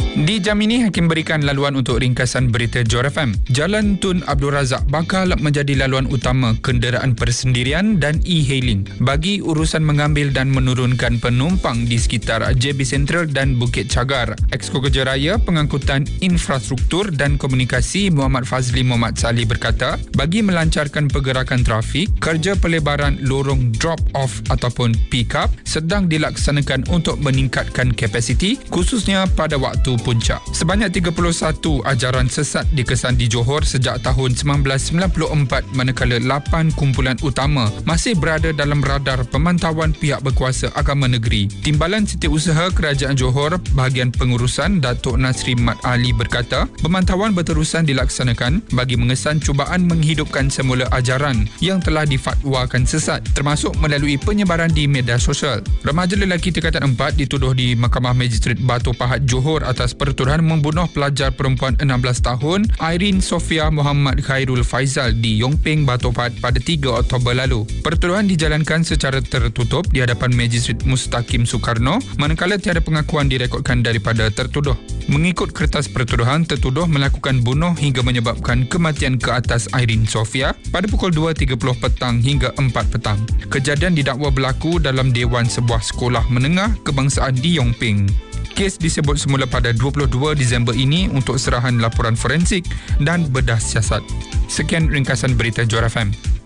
Di jam ini, Hakim berikan laluan untuk ringkasan berita Johor FM. Jalan Tun Abdul Razak bakal menjadi laluan utama kenderaan persendirian dan e-hailing bagi urusan mengambil dan menurunkan penumpang di sekitar JB Sentral dan Bukit Cagar. Exco Kerja Raya Pengangkutan Infrastruktur dan Komunikasi Muhammad Fazli Muhammad Salih berkata, bagi melancarkan pergerakan trafik, kerja pelebaran lorong drop-off ataupun pick-up sedang dilaksanakan untuk meningkatkan kapasiti khususnya pada waktu puncak. Sebanyak 31 ajaran sesat dikesan di Johor sejak tahun 1994 manakala 8 kumpulan utama masih berada dalam radar pemantauan pihak berkuasa agama negeri. Timbalan Setiausaha Kerajaan Johor bahagian pengurusan Datuk Nasri Mat Ali berkata, pemantauan berterusan dilaksanakan bagi mengesan cubaan menghidupkan semula ajaran yang telah difatwakan sesat termasuk melalui penyebaran di media sosial. Remaja lelaki tingkatan 4 dituduh di Mahkamah Magistrate Batu Pahat Johor atas pertuduhan membunuh pelajar perempuan 16 tahun Irene Sofia Muhammad Khairul Faizal di Yongping, Batu Pahat pada 3 Oktober lalu. Pertuduhan dijalankan secara tertutup di hadapan Magistrate Mustaqim Soekarno manakala tiada pengakuan direkodkan daripada tertuduh. Mengikut kertas pertuduhan, tertuduh melakukan bunuh hingga menyebabkan kematian ke atas Irene Sofia pada pukul 2.30 petang hingga 4 petang. Kejadian didakwa berlaku dalam dewan sebuah sekolah menengah kebangsaan di Yongping. Kes disebut semula pada 22 Disember ini untuk serahan laporan forensik dan bedah siasat. Sekian ringkasan berita Johor FM.